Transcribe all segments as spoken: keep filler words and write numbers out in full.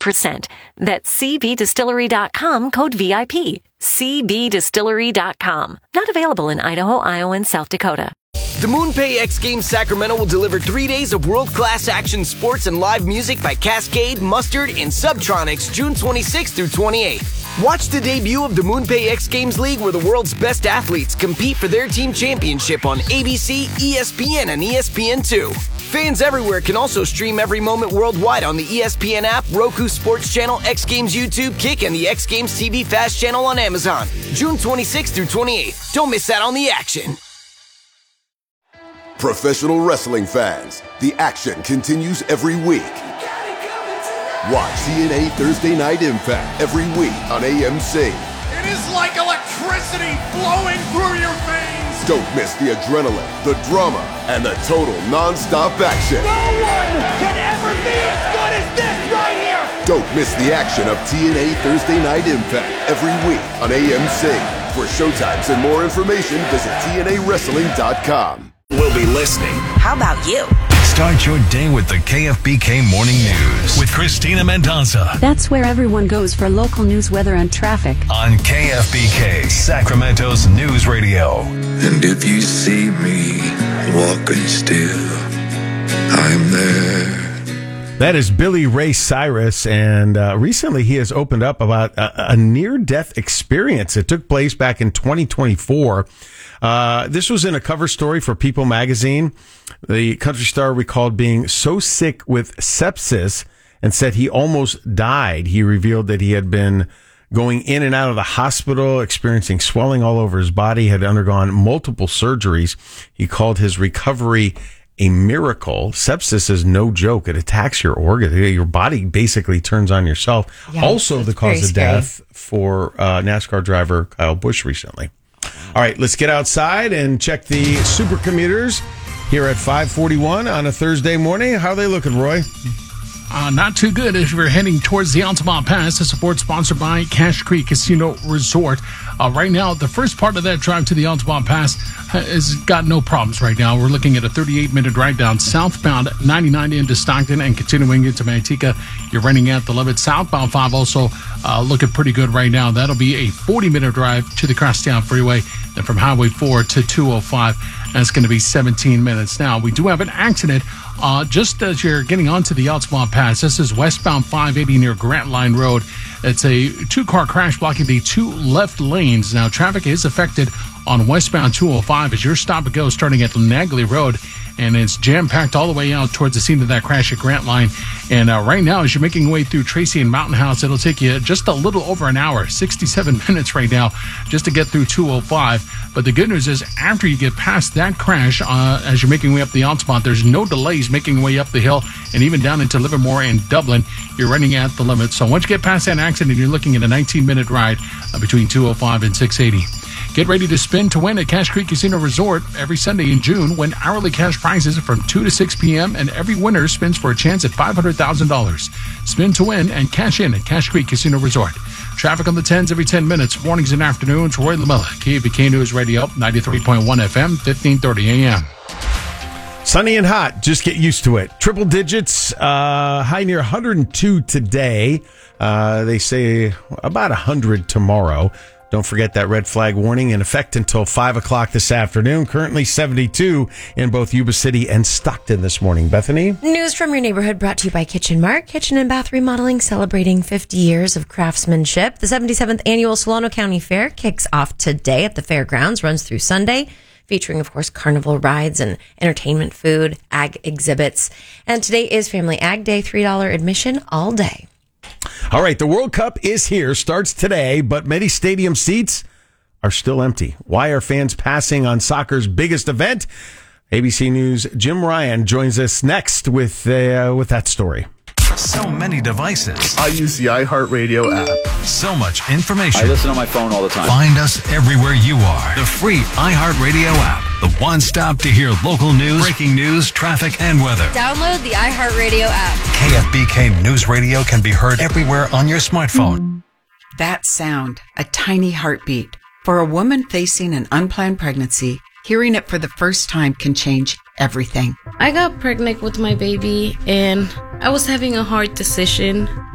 percent. That's c b distillery dot com, code V I P. c b distillery dot com. Not available in Idaho, Iowa, and South Dakota. The MoonPay X Games Sacramento will deliver three days of world-class action sports and live music by Cascade, Mustard, and Subtronics June twenty-sixth through twenty-eighth. Watch the debut of the MoonPay X Games League, where the world's best athletes compete for their team championship on A B C, E S P N, and E S P N two. Fans everywhere can also stream every moment worldwide on the E S P N app, Roku Sports Channel, X Games YouTube, Kick, and the X Games T V Fast channel on Amazon. June twenty-sixth through twenty-eighth. Don't miss out on the action. Professional wrestling fans, the action continues every week. Watch T N A Thursday Night Impact every week on A M C. It is like electricity flowing through your veins. Don't miss the adrenaline, the drama, and the total non-stop action. No one can ever be as good as this right here. Don't miss the action of T N A Thursday Night Impact every week on A M C. For showtimes and more information, visit T N A wrestling dot com. We'll be listening. How about you? Start your day with the K F B K Morning News with Christina Mendoza. That's where everyone goes for local news, weather, and traffic. On K F B K, Sacramento's News Radio. And if you see me walking still, I'm there. That is Billy Ray Cyrus, and uh, recently he has opened up about a, a near-death experience. It took place back in twenty twenty-four. Uh, this was in a cover story for People magazine. The country star recalled being so sick with sepsis and said he almost died. He revealed that he had been going in and out of the hospital, experiencing swelling all over his body, had undergone multiple surgeries. He called his recovery a miracle. Sepsis is no joke. It attacks your organ. Your body basically turns on yourself. Yeah, also the cause of death for uh, NASCAR driver Kyle Busch recently. All right, let's get outside and check the super commuters here at five forty-one on a Thursday morning. How are they looking, Roy? Uh, not too good as we're heading towards the Altamont Pass. The support sponsored by Cache Creek Casino Resort. Uh, right now, the first part of that drive to the Altamont Pass has got no problems right now. We're looking at a thirty-eight minute ride down southbound ninety-nine into Stockton and continuing into Manteca. You're running at the limit. Southbound five also uh, looking pretty good right now. That'll be a forty minute drive to the Crosstown Freeway. Then from Highway four to two oh five, that's going to be seventeen minutes. Now, we do have an accident uh, just as you're getting onto the Altamont Pass. This is westbound five eighty near Grant Line Road. It's a two-car crash blocking the two left lanes. Now, traffic is affected on westbound two oh five as your stop and go starting at Nagley Road. And it's jam-packed all the way out towards the scene of that crash at Grant Line. And uh, right now, as you're making your way through Tracy and Mountain House, it'll take you just a little over an hour, sixty-seven minutes right now, just to get through two oh five. But the good news is, after you get past that crash, uh, as you're making your way up the Altamont, there's no delays making your way up the hill and even down into Livermore and Dublin. You're running at the limit. So once you get past that accident, you're looking at a nineteen minute ride uh, between two oh five and six eighty. Get ready to spin to win at Cache Creek Casino Resort every Sunday in June. Win hourly cash prizes from two to six p.m. and every winner spins for a chance at five hundred thousand dollars. Spin to win and cash in at Cache Creek Casino Resort. Traffic on the tens every ten minutes, mornings and afternoons. Roy LaMilla, K V K News Radio, ninety-three point one F M, fifteen thirty a.m. Sunny and hot. Just get used to it. Triple digits, uh, high near one hundred two today. Uh, they say about one hundred tomorrow. Don't forget that red flag warning in effect until five o'clock this afternoon. Currently seventy-two in both Yuba City and Stockton this morning. Bethany? News from your neighborhood brought to you by Kitchen Mark. Kitchen and bath remodeling celebrating fifty years of craftsmanship. The seventy-seventh Annual Solano County Fair kicks off today at the fairgrounds, runs through Sunday, featuring, of course, carnival rides and entertainment, food, ag exhibits. And today is Family Ag Day, three dollars admission all day. All right, the World Cup is here, starts today, but many stadium seats are still empty. Why are fans passing on soccer's biggest event? A B C News' Jim Ryan joins us next with uh, with that story. So many devices. I use the iHeartRadio app. So much information. I listen on my phone all the time. Find us everywhere you are. The free iHeartRadio app. The one stop to hear local news, breaking news, traffic, and weather. Download the iHeartRadio app. K F B K News Radio can be heard everywhere on your smartphone. That sound, a tiny heartbeat. For a woman facing an unplanned pregnancy, hearing it for the first time can change everything. I got pregnant with my baby and I was having a hard decision.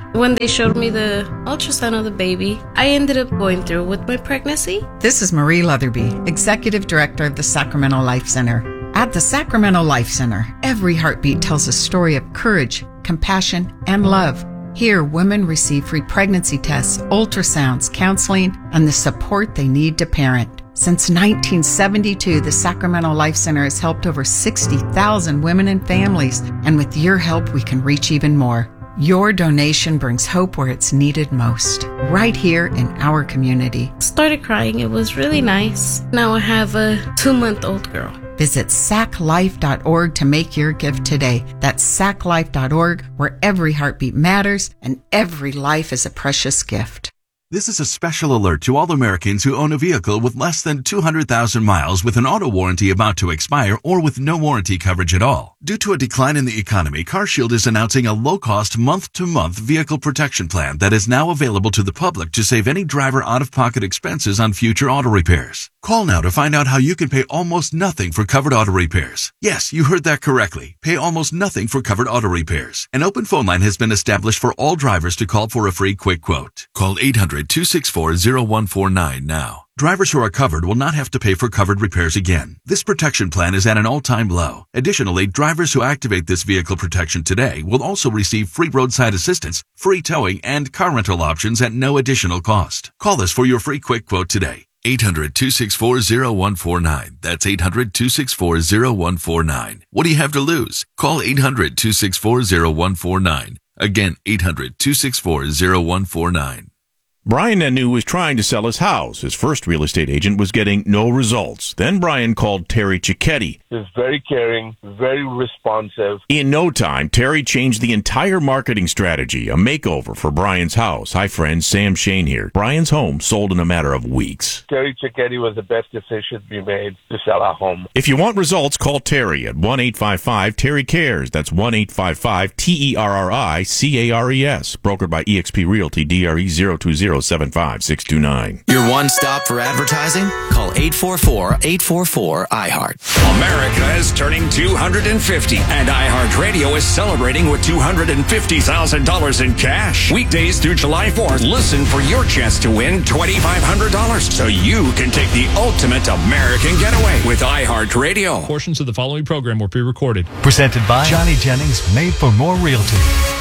When they showed me the ultrasound of the baby, I ended up going through with my pregnancy. This is Marie Leatherby, Executive Director of the Sacramento Life Center. At the Sacramento Life Center, every heartbeat tells a story of courage, compassion, and love. Here, women receive free pregnancy tests, ultrasounds, counseling, and the support they need to parent. Since nineteen seventy-two, the Sacramento Life Center has helped over sixty thousand women and families, and with your help, we can reach even more. Your donation brings hope where it's needed most, right here in our community. Started crying. It was really nice. Now I have a two-month-old girl. Visit sac life dot org to make your gift today. That's sac life dot org, where every heartbeat matters and every life is a precious gift. This is a special alert to all Americans who own a vehicle with less than two hundred thousand miles with an auto warranty about to expire or with no warranty coverage at all. Due to a decline in the economy, CarShield is announcing a low-cost month-to-month vehicle protection plan that is now available to the public to save any driver out-of-pocket expenses on future auto repairs. Call now to find out how you can pay almost nothing for covered auto repairs. Yes, you heard that correctly. Pay almost nothing for covered auto repairs. An open phone line has been established for all drivers to call for a free quick quote. Call eight hundred, two six four, zero one four nine now. Drivers who are covered will not have to pay for covered repairs again. This protection plan is at an all-time low. Additionally, drivers who activate this vehicle protection today will also receive free roadside assistance, free towing, and car rental options at no additional cost. Call us for your free quick quote today. eight hundred, two six four, zero one four nine. That's eight hundred, two six four, zero one four nine. What do you have to lose? Call eight hundred, two six four, zero one four nine. Again, eight hundred, two six four, zero one four nine. Brian Nanu was trying to sell his house. His first real estate agent was getting no results. Then Brian called Terry Cicchetti. He's very caring, very responsive. In no time, Terry changed the entire marketing strategy, a makeover for Brian's house. Hi, friends. Sam Shane here. Brian's home sold in a matter of weeks. Terry Cicchetti was the best decision we made to sell our home. If you want results, call Terry at one eight five five, Terry cares. That's one eight five five, T E R R I C A R E S. Brokered by eXp Realty, D R E zero two zero seven five six two nine. Your one stop for advertising? Call eight four four, eight four four, I heart. America is turning two hundred fifty, and iHeartRadio is celebrating with two hundred fifty thousand dollars in cash. Weekdays through July fourth, listen for your chance to win twenty-five hundred dollars so you can take the ultimate American getaway with iHeartRadio. Portions of the following program were pre-recorded. Presented by Johnny Jennings, Made for More Realty.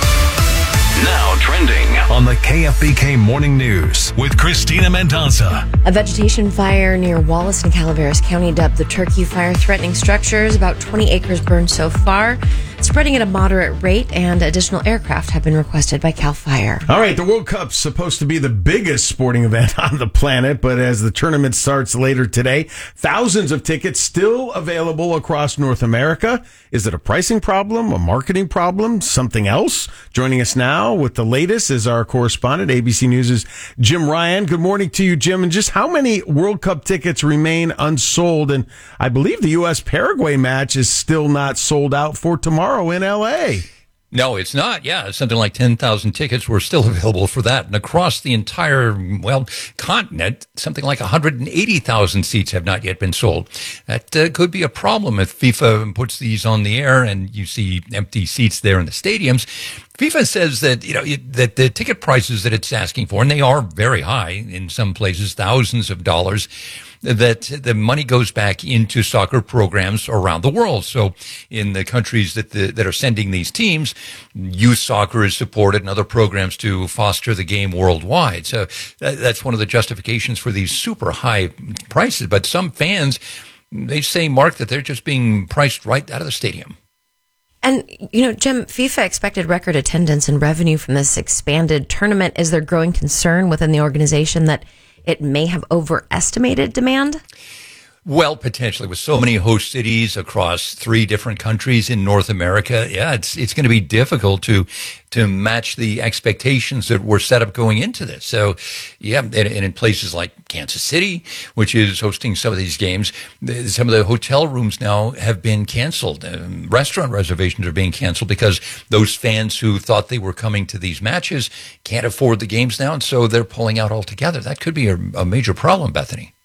Now trending on the K F B K Morning News with Christina Mendonça. A vegetation fire near Wallace and Calaveras County dubbed the Turkey Fire threatening structures. About twenty acres burned so far, spreading at a moderate rate, and additional aircraft have been requested by CAL FIRE. All right, the World Cup's supposed to be the biggest sporting event on the planet, but as the tournament starts later today, thousands of tickets still available across North America. Is it a pricing problem, a marketing problem, something else? Joining us now with the latest is our correspondent, A B C News' Jim Ryan. Good morning to you, Jim. And just how many World Cup tickets remain unsold? And I believe the U S Paraguay match is still not sold out for tomorrow in L A. No, it's not. Yeah, something like ten thousand tickets were still available for that. And across the entire, well, continent, something like one hundred eighty thousand seats have not yet been sold. That uh, could be a problem if FIFA puts these on the air and you see empty seats there in the stadiums. FIFA says that, you know, that the ticket prices that it's asking for, and they are very high in some places, thousands of dollars, that the money goes back into soccer programs around the world. So in the countries that the, that are sending these teams, youth soccer is supported and other programs to foster the game worldwide. So that, that's one of the justifications for these super high prices. But some fans, they say, Mark, that they're just being priced right out of the stadium. And, you know, Jim, FIFA expected record attendance and revenue from this expanded tournament. Is there growing concern within the organization that it may have overestimated demand? Well, potentially, with so many host cities across three different countries in North America, yeah, it's it's going to be difficult to to match the expectations that were set up going into this. So, yeah, and, and in places like Kansas City, which is hosting some of these games, some of the hotel rooms now have been canceled. Um, restaurant reservations are being canceled because those fans who thought they were coming to these matches can't afford the games now, and so they're pulling out altogether. That could be a, a major problem, Bethany.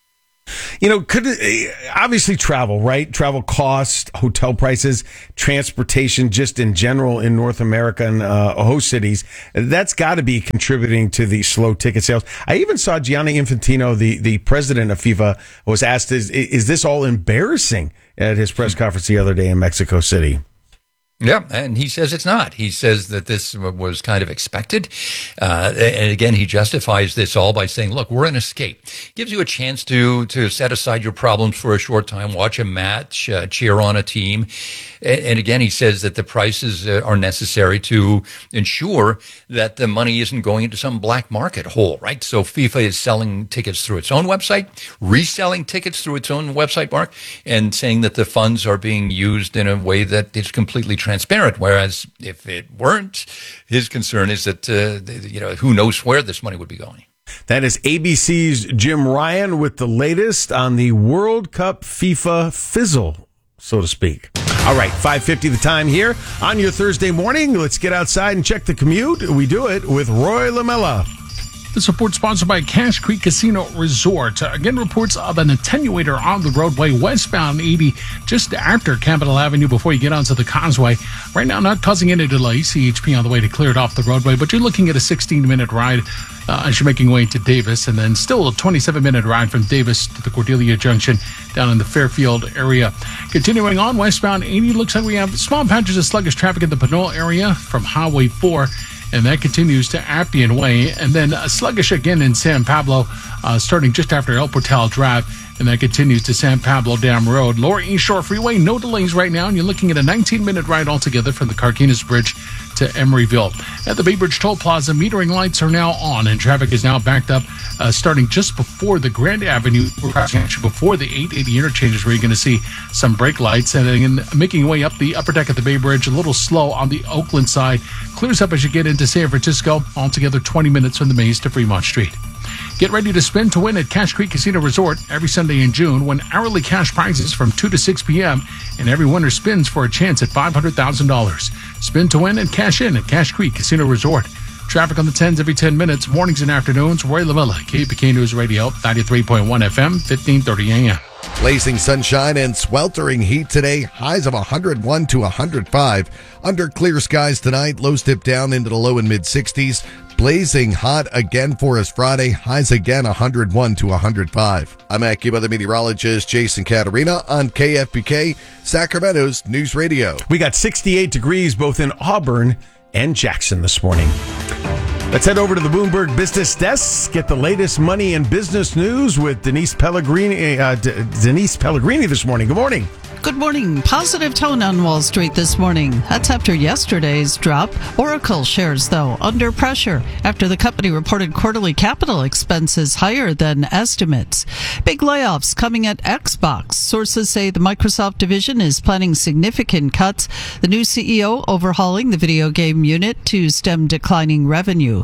You know, could it, obviously travel, right? Travel costs, hotel prices, transportation, just in general in North America and uh, host cities. That's got to be contributing to the slow ticket sales. I even saw Gianni Infantino, the, the president of FIFA, was asked, is, is this all embarrassing at his press conference the other day in Mexico City? Yeah, and he says it's not. He says that this was kind of expected. Uh, and again, he justifies this all by saying, look, we're an escape. Gives you a chance to to set aside your problems for a short time, watch a match, uh, cheer on a team. And, and again, he says that the prices uh, are necessary to ensure that the money isn't going into some black market hole, right? So FIFA is selling tickets through its own website, reselling tickets through its own website, Mark, and saying that the funds are being used in a way that is completely transparent, whereas if it weren't, his concern is that, uh, you know, who knows where this money would be going. That is A B C's Jim Ryan with the latest on the World Cup FIFA fizzle, so to speak. All right, five fifty the time here on your Thursday morning. Let's get outside and check the commute. We do it with Roy Lamella. The support sponsored by Cache Creek Casino Resort. Again, reports of an attenuator on the roadway westbound eighty just after Capitol Avenue before you get onto the causeway. Right now, not causing any delay. C H P on the way to clear it off the roadway, but you're looking at a sixteen-minute ride uh, as you're making your way to Davis, and then still a twenty-seven-minute ride from Davis to the Cordelia Junction down in the Fairfield area. Continuing on, westbound eighty, looks like we have small patches of sluggish traffic in the Pinole area from Highway four. And that continues to Appian Way. And then uh, sluggish again in San Pablo, uh, starting just after El Portal Drive. And that continues to San Pablo Dam Road. Lower East Shore Freeway, no delays right now. And you're looking at a nineteen-minute ride altogether from the Carquinez Bridge to Emeryville. At the Bay Bridge Toll Plaza, metering lights are now on, and traffic is now backed up uh, starting just before the Grand Avenue, actually before the eight eighty interchanges, where you're going to see some brake lights. And then making your way up the upper deck at the Bay Bridge, a little slow on the Oakland side. Clears up as you get into San Francisco, altogether twenty minutes from the Maze to Fremont Street. Get ready to spin to win at Cache Creek Casino Resort every Sunday in June, when hourly cash prizes from two to six p.m. and every winner spins for a chance at five hundred thousand dollars. Spin to win and cash in at Cache Creek Casino Resort. Traffic on the tens every ten minutes, mornings and afternoons. Roy Lamella, K P K News Radio, ninety-three point one F M, fifteen thirty a.m. Blazing sunshine and sweltering heat today. Highs of one hundred one to one hundred five. Under clear skies tonight, lows dip down into the low and mid sixties. Blazing hot again for us Friday. Highs again one hundred one to one hundred five. I'm AccuWeather meteorologist Jason Caterina on K F B K, Sacramento's News Radio. We got sixty-eight degrees both in Auburn and Jackson this morning. Let's head over to the Bloomberg Business Desk, get the latest money and business news with Denise Pellegrini, uh, D- Denise Pellegrini this morning. Good morning. Good morning. Positive tone on Wall Street this morning. That's after yesterday's drop. Oracle shares, though, under pressure after the company reported quarterly capital expenses higher than estimates. Big layoffs coming at Xbox. Sources say the Microsoft division is planning significant cuts. The new C E O overhauling the video game unit to stem declining revenue.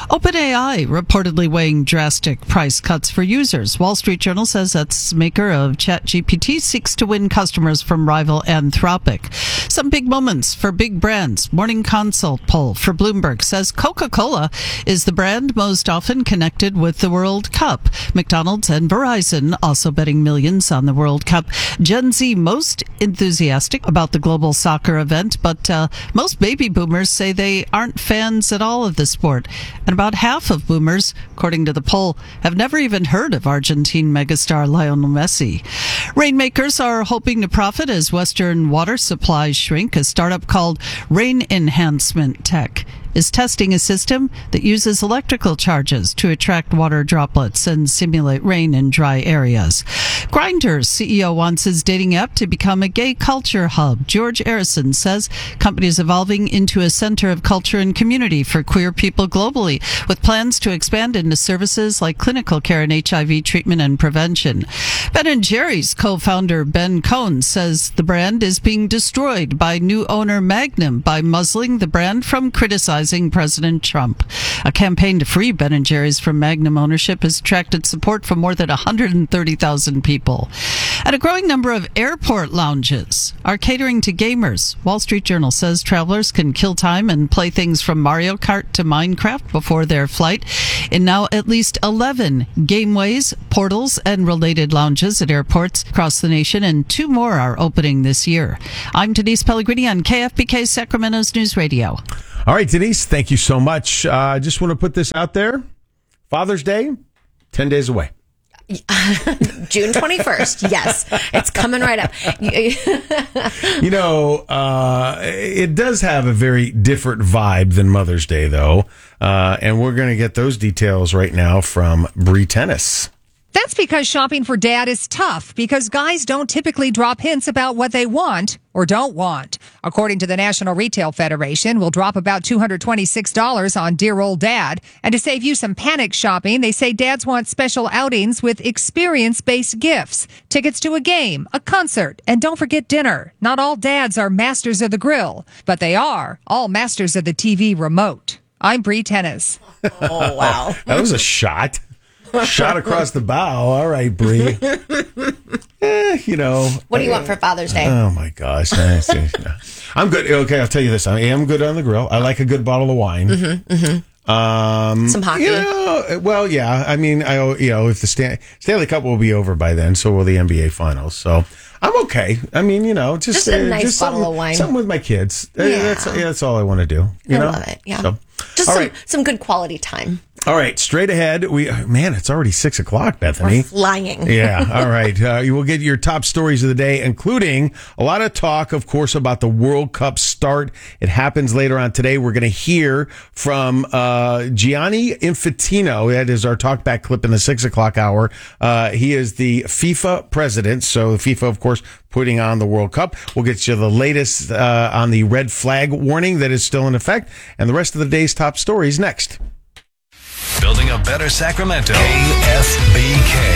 OpenAI reportedly weighing drastic price cuts for users. Wall Street Journal says its maker of ChatGPT seeks to win customers from rival Anthropic. Some big moments for big brands. Morning Consult poll for Bloomberg says Coca-Cola is the brand most often connected with the World Cup. McDonald's and Verizon also betting millions on the World Cup. Gen Z most enthusiastic about the global soccer event, but uh, most baby boomers say they aren't fans at all of the sport. And about half of boomers, according to the poll, have never even heard of Argentine megastar Lionel Messi. Rainmakers are hoping to profit as Western water supplies shrink. A startup called Rain Enhancement Tech is testing a system that uses electrical charges to attract water droplets and simulate rain in dry areas. Grindr's C E O wants his dating app to become a gay culture hub. George Arison says company is evolving into a center of culture and community for queer people globally, with plans to expand into services like clinical care and H I V treatment and prevention. Ben and Jerry's co-founder Ben Cohn says the brand is being destroyed by new owner Magnum by muzzling the brand from criticizing criticizing President Trump. A campaign to free Ben and Jerry's from Magnum ownership has attracted support from more than one hundred thirty thousand people. And a growing number of airport lounges are catering to gamers. Wall Street Journal says travelers can kill time and play things from Mario Kart to Minecraft before their flight in now at least eleven gameways, portals, and related lounges at airports across the nation, and two more are opening this year. I'm Denise Pellegrini on K F B K Sacramento's News Radio. All right, Denise, thank you so much. I uh, just want to put this out there. Father's Day, ten days away. June twenty-first. Yes, it's coming right up. You know, uh, it does have a very different vibe than Mother's Day, though. Uh, and we're going to get those details right now from Bree Tennis. That's because shopping for dad is tough, because guys don't typically drop hints about what they want or don't want. According to the National Retail Federation, we'll drop about two hundred twenty-six dollars on dear old dad. And to save you some panic shopping, they say dads want special outings with experience-based gifts, tickets to a game, a concert, and don't forget dinner. Not all dads are masters of the grill, but they are all masters of the T V remote. I'm Bree Tennis. Oh, wow. That was a shot. Shot across the bow. All right, Bree. eh, you know. What do you want for Father's Day? Oh, my gosh. I'm good. Okay, I'll tell you this. I am good on the grill. I like a good bottle of wine. Mm-hmm, mm-hmm. Um, Some hockey. You know, well, yeah. I mean, I you know, if the Stan- Stanley Cup will be over by then, so will the N B A Finals. So I'm okay. I mean, you know, just, just a uh, nice just bottle of wine. Something with my kids. Yeah. Uh, that's, yeah, that's all I want to do. You I know? love it. Yeah. So, just all some, right. some good quality time. All right, straight ahead. We man, it's already six o'clock, Bethany. We're flying. Yeah. All right. Uh, you will get your top stories of the day, including a lot of talk, of course, about the World Cup start. It happens later on today. We're going to hear from uh, Gianni Infantino. That is our talkback clip in the six o'clock hour. Uh, he is the FIFA president. So FIFA, of course, putting on the World Cup. We'll get you the latest uh, on the red flag warning that is still in effect, and the rest of the day's top stories next. Building a better Sacramento. K F B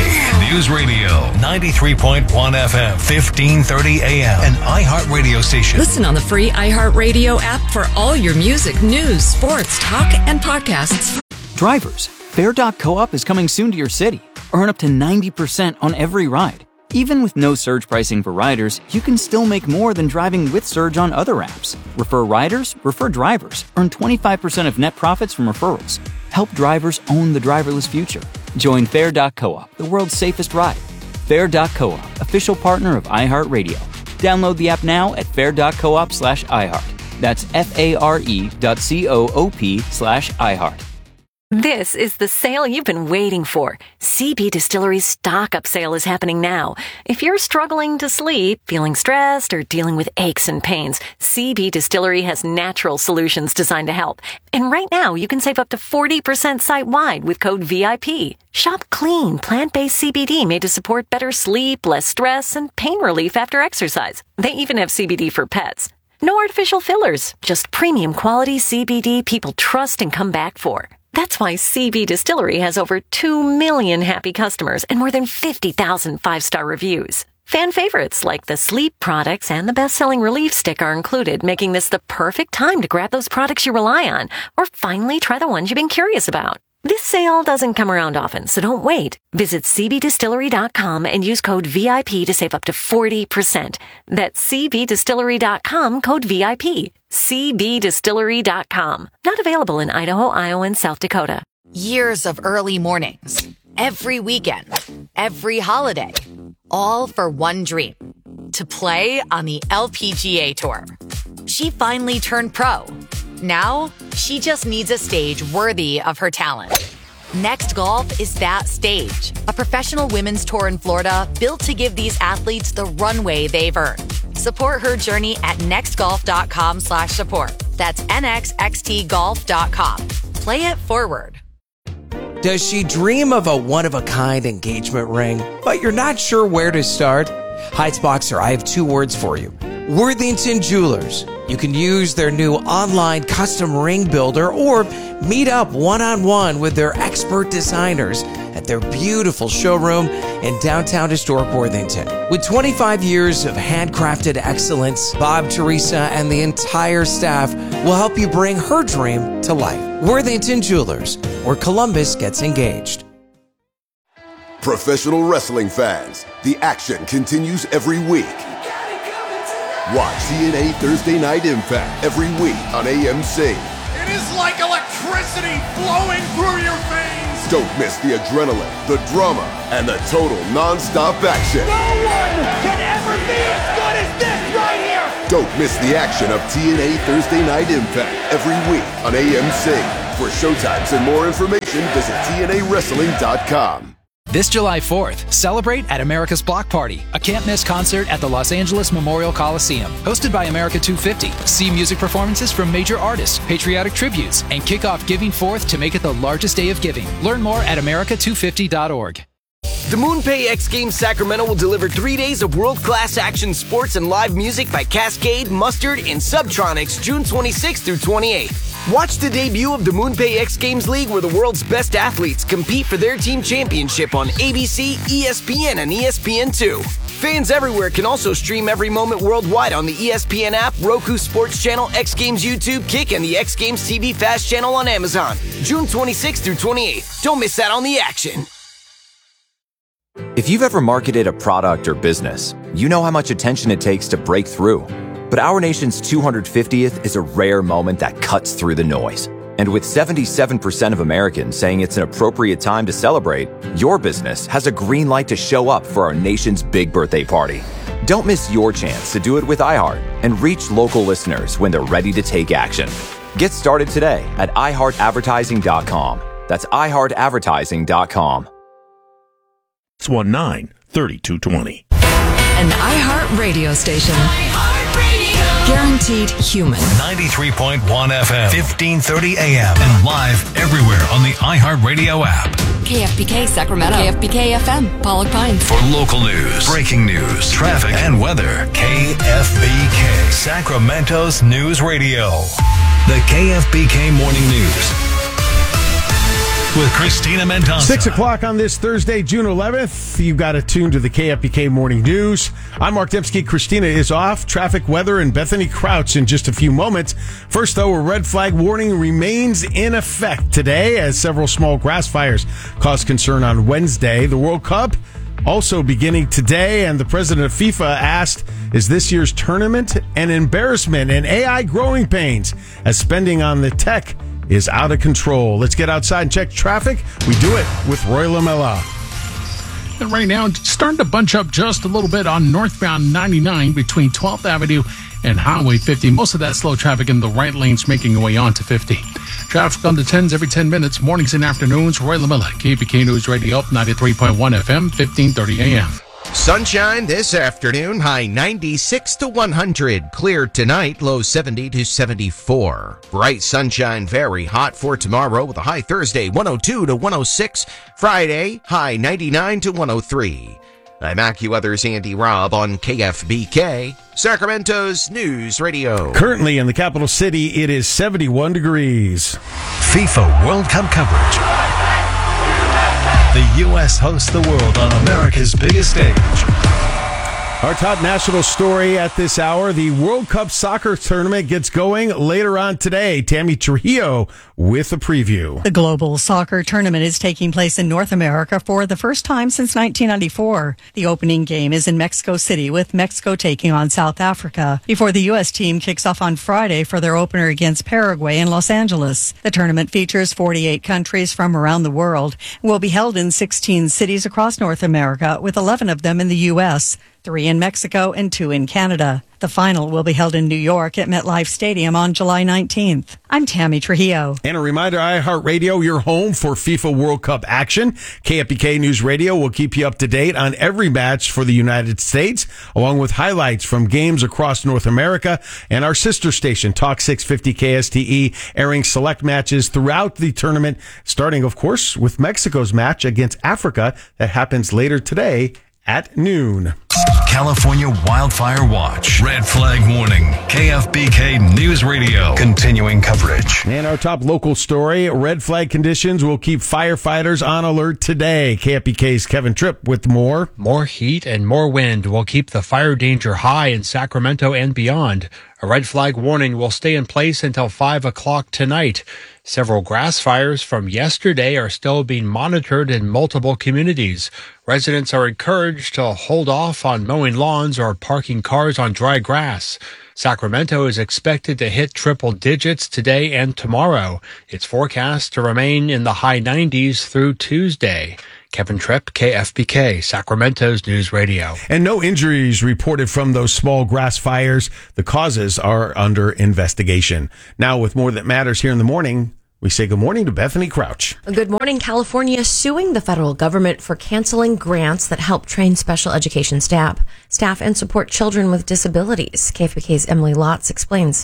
K News Radio, ninety-three point one F M, fifteen thirty A M, an iHeartRadio station. Listen on the free iHeartRadio app for all your music, news, sports, talk, and podcasts. Drivers, Fair dot Co-op is coming soon to your city. Earn up to ninety percent on every ride. Even with no surge pricing for riders, you can still make more than driving with Surge on other apps. Refer riders, refer drivers. Earn twenty-five percent of net profits from referrals. Help drivers own the driverless future. Join Fair dot Co-op, the world's safest ride. Fair dot Co-op, official partner of iHeartRadio. Download the app now at fair dot coop slash iHeart. That's F-A-R-E dot C-O-O-P slash iHeart. This is the sale you've been waiting for. C B Distillery's stock-up sale is happening now. If you're struggling to sleep, feeling stressed, or dealing with aches and pains, C B Distillery has natural solutions designed to help. And right now, you can save up to forty percent site-wide with code V I P. Shop clean, plant-based C B D made to support better sleep, less stress, and pain relief after exercise. They even have C B D for pets. No artificial fillers, just premium quality C B D people trust and come back for. That's why C B Distillery has over two million happy customers and more than fifty thousand five-star reviews. Fan favorites like the sleep products and the best-selling Relief Stick are included, making this the perfect time to grab those products you rely on or finally try the ones you've been curious about. This sale doesn't come around often, so don't wait. Visit C B distillery dot com and use code V I P to save up to forty percent. That's C B distillery dot com, code V I P. C B distillery dot com. Not available in Idaho, Iowa, and South Dakota. Years of early mornings, every weekend, every holiday, all for one dream, to play on the L P G A Tour. She finally turned pro. Now, she just needs a stage worthy of her talent. Next Golf is that stage, a professional women's tour in Florida built to give these athletes the runway they've earned. Support her journey at nextgolf.com slash support. That's N X X T golf dot com. Play it forward. Does she dream of a one-of-a-kind engagement ring, but you're not sure where to start? Heights Boxer, I have two words for you. Worthington Jewelers. You can use their new online custom ring builder or meet up one-on-one with their expert designers at their beautiful showroom in downtown historic Worthington. With twenty-five years of handcrafted excellence, Bob, Teresa, and the entire staff will help you bring her dream to life. Worthington Jewelers, where Columbus gets engaged. Professional wrestling fans, the action continues every week. Watch T N A Thursday Night Impact every week on A M C. It is like electricity flowing through your veins. Don't miss the adrenaline, the drama, and the total non-stop action. No one can ever be as good as this right here. Don't miss the action of T N A Thursday Night Impact every week on A M C. For showtimes and more information, visit T N A wrestling dot com. This July fourth, celebrate at America's Block Party, a can't-miss concert at the Los Angeles Memorial Coliseum. Hosted by America two fifty, see music performances from major artists, patriotic tributes, and kick off Giving Fourth to make it the largest day of giving. Learn more at America two fifty dot org. The MoonPay X Games Sacramento will deliver three days of world-class action sports and live music by Cascade, Mustard, and Subtronics June twenty-sixth through twenty-eighth. Watch the debut of the MoonPay X Games League, where the world's best athletes compete for their team championship on A B C, E S P N, and E S P N two. Fans everywhere can also stream every moment worldwide on the E S P N app, Roku Sports Channel, X Games YouTube, Kick, and the X Games T V Fast Channel on Amazon. June twenty-sixth through twenty-eighth. Don't miss out on the action. If you've ever marketed a product or business, you know how much attention it takes to break through. But our nation's two hundred fiftieth is a rare moment that cuts through the noise. And with seventy-seven percent of Americans saying it's an appropriate time to celebrate, your business has a green light to show up for our nation's big birthday party. Don't miss your chance to do it with iHeart and reach local listeners when they're ready to take action. Get started today at i heart advertising dot com. That's i heart advertising dot com. six one nine, three two two zero. An iHeart radio station. Guaranteed human. ninety-three point one F M, fifteen thirty A M, and live everywhere on the iHeartRadio app. K F B K Sacramento. K F B K F M, Pollock Pines. For local news, breaking news, traffic, and weather, K F B K, Sacramento's news radio. The K F B K Morning News with Christina Mendoza. Six o'clock on this Thursday, June eleventh. You've got it tuned to the K F B K Morning News. I'm Mark Dembski. Christina is off. Traffic, weather, and Bethany Crouch in just a few moments. First, though, a red flag warning remains in effect today as several small grass fires caused concern on Wednesday. The World Cup also beginning today, and the president of FIFA asked, is this year's tournament an embarrassment and A I growing pains as spending on the tech is out of control? Let's get outside and check traffic. We do it with Roy Lamella. And right now, it's starting to bunch up just a little bit on northbound ninety-nine between twelfth Avenue and Highway fifty. Most of that slow traffic in the right lanes making their way onto fifty. Traffic on the tens every ten minutes, mornings and afternoons. Roy Lamella, K F B K News Radio, up ninety-three point one F M, fifteen thirty A M. Sunshine this afternoon, high ninety-six to one hundred. Clear tonight, low seventy to seventy-four. Bright sunshine, very hot for tomorrow with a high Thursday, one oh two to one oh six. Friday, high ninety-nine to one oh three. I'm AccuWeather's Andy Robb on K F B K, Sacramento's News Radio. Currently in the capital city, it is seventy-one degrees. FIFA World Cup coverage. The U S hosts the world on America's biggest stage. Our top national story at this hour, the World Cup soccer tournament gets going later on today. Tammy Trujillo with a preview. The global soccer tournament is taking place in North America for the first time since nineteen ninety-four. The opening game is in Mexico City, with Mexico taking on South Africa, before the U S team kicks off on Friday for their opener against Paraguay in Los Angeles. The tournament features forty-eight countries from around the world and will be held in sixteen cities across North America, with eleven of them in the U S, three in Mexico, and two in Canada. The final will be held in New York at MetLife Stadium on July nineteenth. I'm Tammy Trujillo. And a reminder, iHeartRadio, your home for FIFA World Cup action. K F B K News Radio will keep you up to date on every match for the United States, along with highlights from games across North America, and our sister station, Talk six fifty K S T E, airing select matches throughout the tournament, starting, of course, with Mexico's match against Africa that happens later today at noon. California Wildfire Watch. Red flag warning. K F B K News Radio. Continuing coverage. And our top local story, red flag conditions will keep firefighters on alert today. K F B K's Kevin Tripp with more. More heat and more wind will keep the fire danger high in Sacramento and beyond. A red flag warning will stay in place until five o'clock tonight. Several grass fires from yesterday are still being monitored in multiple communities. Residents are encouraged to hold off on mowing lawns or parking cars on dry grass. Sacramento is expected to hit triple digits today and tomorrow. It's forecast to remain in the high nineties through Tuesday. Kevin Tripp, K F B K, Sacramento's News Radio. And no injuries reported from those small grass fires. The causes are under investigation. Now, with more that matters here in the morning, we say good morning to Bethany Crouch. Good morning. California suing the federal government for canceling grants that help train special education staff, staff and support children with disabilities. K F B K's Emily Lotz explains.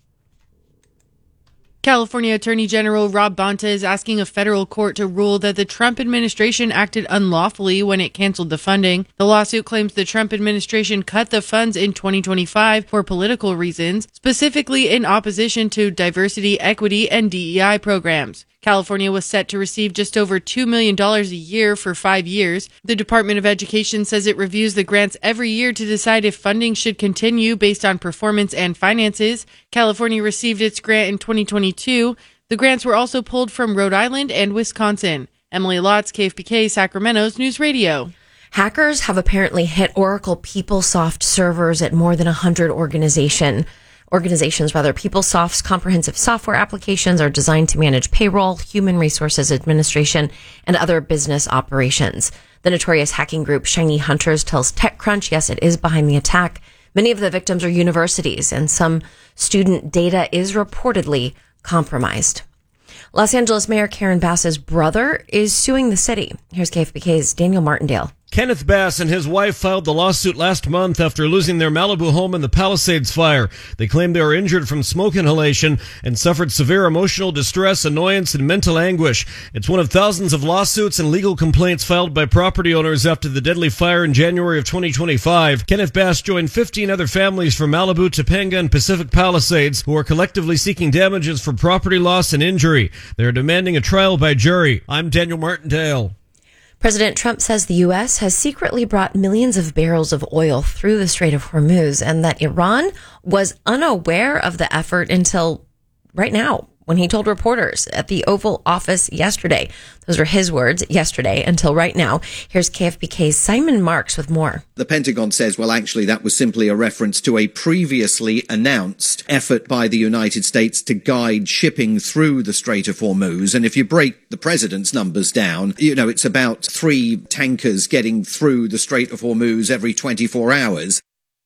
California Attorney General Rob Bonta is asking a federal court to rule that the Trump administration acted unlawfully when it canceled the funding. The lawsuit claims the Trump administration cut the funds in twenty twenty-five for political reasons, specifically in opposition to diversity, equity, and D E I programs. California was set to receive just over two million dollars a year for five years. The Department of Education says it reviews the grants every year to decide if funding should continue based on performance and finances. California received its grant in twenty twenty-two. The grants were also pulled from Rhode Island and Wisconsin. Emily Lotz, K F B K, Sacramento's News Radio. Hackers have apparently hit Oracle PeopleSoft servers at more than one hundred organization. Organizations, rather, PeopleSoft's comprehensive software applications are designed to manage payroll, human resources administration, and other business operations. The notorious hacking group Shiny Hunters tells TechCrunch, yes, it is behind the attack. Many of the victims are universities, and some student data is reportedly compromised. Los Angeles Mayor Karen Bass's brother is suing the city. Here's K F B K's Daniel Martindale. Kenneth Bass and his wife filed the lawsuit last month after losing their Malibu home in the Palisades fire. They claimed they were injured from smoke inhalation and suffered severe emotional distress, annoyance, and mental anguish. It's one of thousands of lawsuits and legal complaints filed by property owners after the deadly fire in January of twenty twenty-five. Kenneth Bass joined fifteen other families from Malibu, Topanga, and Pacific Palisades who are collectively seeking damages for property loss and injury. They are demanding a trial by jury. I'm Daniel Martindale. President Trump says the U S has secretly brought millions of barrels of oil through the Strait of Hormuz and that Iran was unaware of the effort until right now, when he told reporters at the Oval Office yesterday. Those are his words, yesterday, until right now. Here's K F B K's Simon Marks with more. The Pentagon says, well, actually, that was simply a reference to a previously announced effort by the United States to guide shipping through the Strait of Hormuz. And if you break the president's numbers down, you know, it's about three tankers getting through the Strait of Hormuz every twenty-four hours.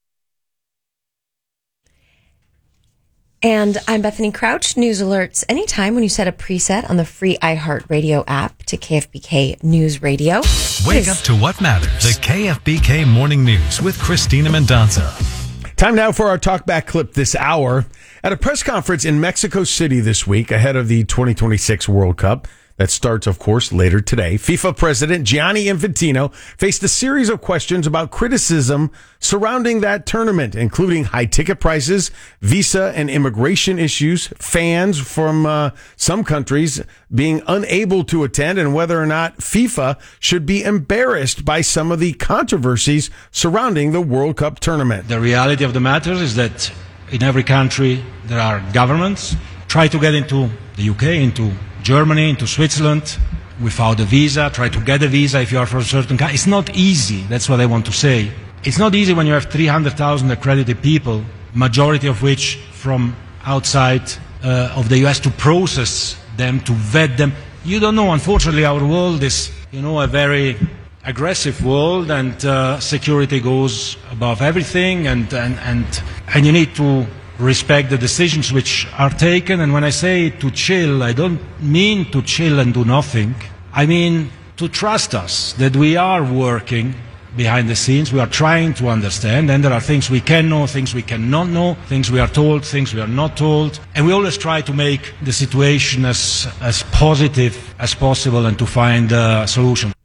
And I'm Bethany Crouch. News alerts anytime when you set a preset on the free iHeartRadio app to K F B K News Radio. Wake up to what matters. The K F B K Morning News with Christina Mendonca. Time now for our talkback clip this hour. At a press conference in Mexico City this week ahead of the twenty twenty-six World Cup, that starts, of course, later today, FIFA President Gianni Infantino faced a series of questions about criticism surrounding that tournament, including high ticket prices, visa and immigration issues, fans from uh, some countries being unable to attend, and whether or not FIFA should be embarrassed by some of the controversies surrounding the World Cup tournament. The reality of the matter is that in every country there are governments. Try to get into the U K, into Germany, into Switzerland without a visa, try to get a visa if you are from a certain country. It's not easy, that's what I want to say. It's not easy when you have three hundred thousand accredited people, majority of which from outside uh, of the U S, to process them, to vet them. You don't know, unfortunately our world is, you know, a very aggressive world, and uh, security goes above everything, and, and, and, and you need to respect the decisions which are taken. And when I say to chill, I don't mean to chill and do nothing. I mean to trust us that we are working behind the scenes, we are trying to understand, and there are things we can know, things we cannot know, things we are told, things we are not told, and we always try to make the situation as, as positive as possible and to find a solution.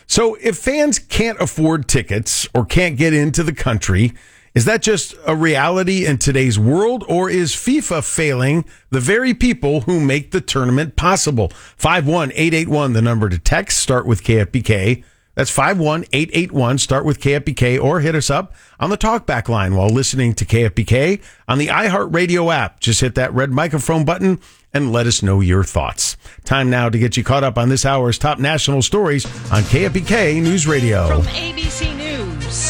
So if fans can't afford tickets or can't get into the country, is that just a reality in today's world, or is FIFA failing the very people who make the tournament possible? five one eight eight one, the number to text. Start with K F B K. That's five one eight eight one. Start with K F B K, or hit us up on the talkback line while listening to K F B K on the iHeartRadio app. Just hit that red microphone button and let us know your thoughts. Time now to get you caught up on this hour's top national stories on K F B K News Radio. From A B C News,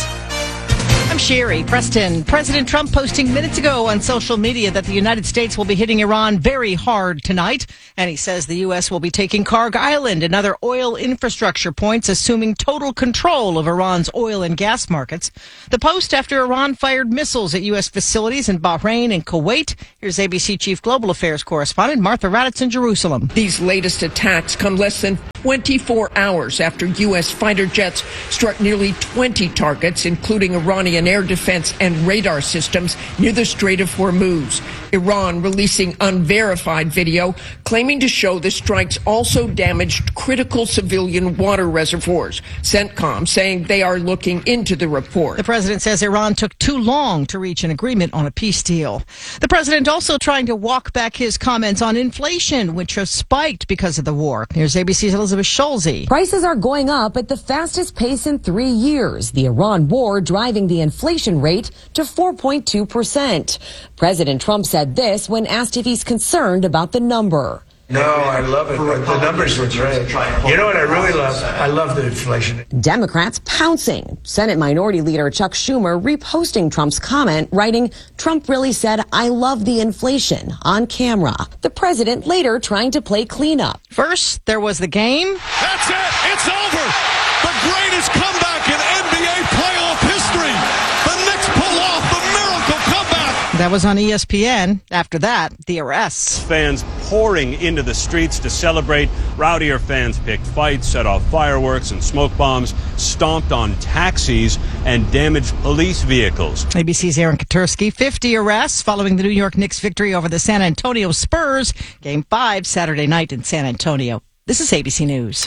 I'm Sherry Preston. President Trump posting minutes ago on social media that the United States will be hitting Iran very hard tonight. And he says the U S will be taking Karg Island and other oil infrastructure points, assuming total control of Iran's oil and gas markets. The post after Iran fired missiles at U S facilities in Bahrain and Kuwait. Here's A B C Chief Global Affairs correspondent Martha Raddatz in Jerusalem. These latest attacks come less than twenty-four hours after U S fighter jets struck nearly twenty targets, including Iranian air defense and radar systems near the Strait of Hormuz. Iran releasing unverified video claiming to show the strikes also damaged critical civilian water reservoirs. CENTCOM saying they are looking into the report. The president says Iran took too long to reach an agreement on a peace deal. The president also trying to walk back his comments on inflation, which has spiked because of the war. Here's A B C's Elizabeth Schulze. Prices are going up at the fastest pace in three years. The Iran war driving the inflation rate to four point two percent. President Trump said this when asked if he's concerned about the number. No, I love it. The numbers were great. You know what I really love? I love the inflation. Democrats pouncing. Senate Minority Leader Chuck Schumer reposting Trump's comment, writing, "Trump really said, I love the inflation," on camera. The president later trying to play cleanup. First, there was the game. That's it. It's over. The greatest comeback in N B A playoff history. The Knicks pull off the miracle comeback. That was on E S P N. After that, the arrests. Fans pouring into the streets to celebrate. Rowdier fans picked fights, set off fireworks and smoke bombs, stomped on taxis, and damaged police vehicles. A B C's Aaron Katursky. fifty arrests following the New York Knicks victory over the San Antonio Spurs. Game five Saturday night in San Antonio. This is A B C News.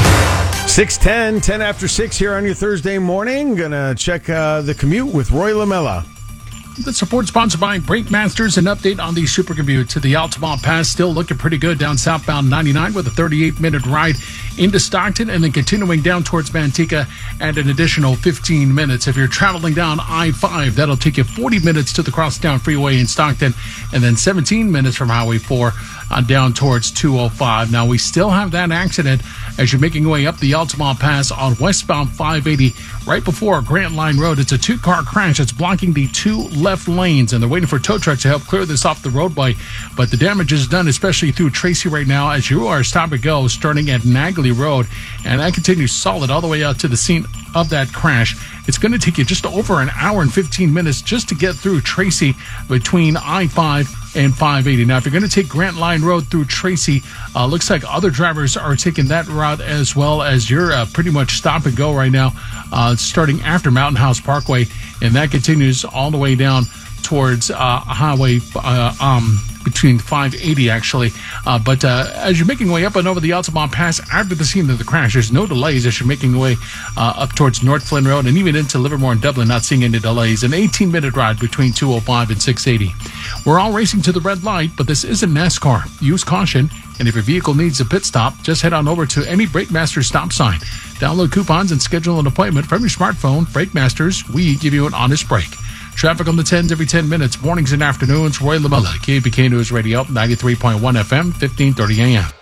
six ten, ten after six here on your Thursday morning. Gonna check uh, the commute with Roy Lamella. The support sponsored by Breakmasters. An update on the supercommute to the Altamont Pass. Still looking pretty good down southbound ninety-nine with a thirty-eight minute ride into Stockton, and then continuing down towards Manteca and an additional fifteen minutes. If you're traveling down I five, that'll take you forty minutes to the Crosstown Freeway in Stockton, and then seventeen minutes from Highway four on down towards two oh five. Now, we still have that accident as you're making your way up the Altamont Pass on westbound five eighty right before Grant Line Road. It's a two-car crash. It's blocking the two left lanes, and they're waiting for tow trucks to help clear this off the roadway. But the damage is done, especially through Tracy right now, as you are stop and go starting at Nagley Road, and that continues solid all the way out to the scene of that crash. It's going to take you just over an hour and fifteen minutes just to get through Tracy between I five and five eighty. Now, if you're going to take Grant Line Road through Tracy, uh, looks like other drivers are taking that route as well, as you're uh, pretty much stop and go right now, uh, starting after Mountain House Parkway, and that continues all the way down towards uh, Highway uh, um, between five eighty, actually. Uh, but uh, as you're making your way up and over the Altamont Pass after the scene of the crash, there's no delays as you're making your way uh, up towards North Flynn Road and even into Livermore and Dublin, not seeing any delays. An eighteen minute ride between two oh five and six eighty. We're all racing to the red light, but this isn't NASCAR. Use caution, and if your vehicle needs a pit stop, just head on over to any Breakmasters stop sign. Download coupons and schedule an appointment from your smartphone. Breakmasters, we give you an honest break. Traffic on the tens every ten minutes, mornings and afternoons. Roy Lamella, K F B K News Radio, ninety-three point one F M, fifteen thirty A M.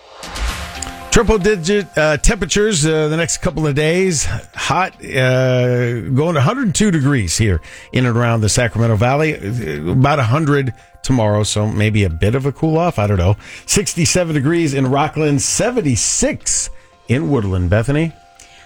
Triple digit uh, temperatures uh, the next couple of days. Hot, uh, going to one hundred two degrees here in and around the Sacramento Valley. About one hundred tomorrow, so maybe a bit of a cool off. I don't know. sixty-seven degrees in Rockland, seventy-six in Woodland. Bethany?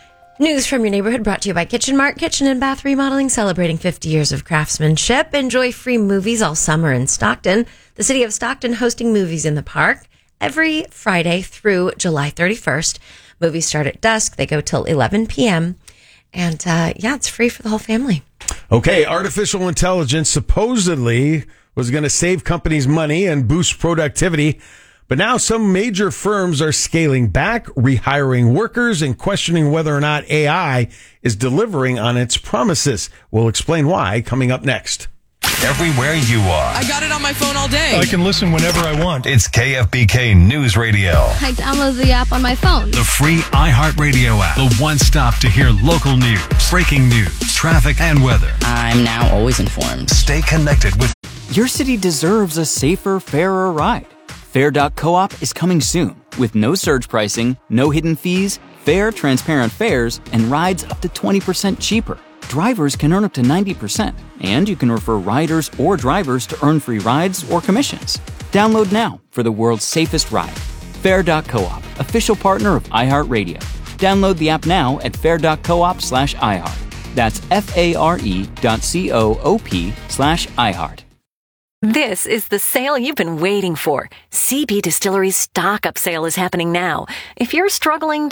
News from your neighborhood brought to you by Kitchen Mart, Kitchen and Bath Remodeling, celebrating fifty years of craftsmanship. Enjoy free movies all summer in Stockton. The city of Stockton hosting movies in the park every Friday through July thirty-first. Movies start at dusk. They go till eleven p.m. And, uh, yeah, it's free for the whole family. Okay, artificial intelligence supposedly was going to save companies money and boost productivity. But now some major firms are scaling back, rehiring workers, and questioning whether or not A I is delivering on its promises. We'll explain why coming up next. Everywhere you are. I got it on my phone all day. I can listen whenever I want. It's K F B K News Radio. I download the app on my phone. The free iHeartRadio app. The one stop to hear local news, breaking news, traffic, and weather. I'm now always informed. Stay connected with... Your city deserves a safer, fairer ride. Fair dot coop is coming soon with no surge pricing, no hidden fees, fair, transparent fares, and rides up to twenty percent cheaper. Drivers can earn up to ninety percent, and you can refer riders or drivers to earn free rides or commissions. Download now for the world's safest ride. Fair dot coop, official partner of iHeartRadio. Download the app now at fair dot coop slash iHeart. That's F-A-R-E dot C-O-O-P slash iHeart. This is the sale you've been waiting for. C B Distillery's stock up sale is happening now. If you're struggling